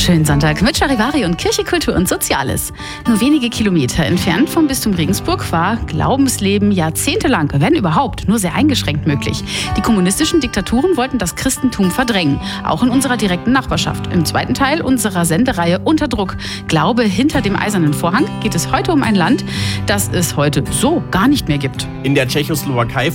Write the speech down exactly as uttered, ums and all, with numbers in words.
Schönen Sonntag mit Charivari und Kirche, Kultur und Soziales. Nur wenige Kilometer entfernt vom Bistum Regensburg war Glaubensleben jahrzehntelang, wenn überhaupt, nur sehr eingeschränkt möglich. Die kommunistischen Diktaturen wollten das Christentum verdrängen, auch in unserer direkten Nachbarschaft. Im zweiten Teil unserer Sendereihe Unter Druck, Glaube hinter dem eisernen Vorhang, geht es heute um ein Land, das es heute so gar nicht mehr gibt. In der Tschechoslowakei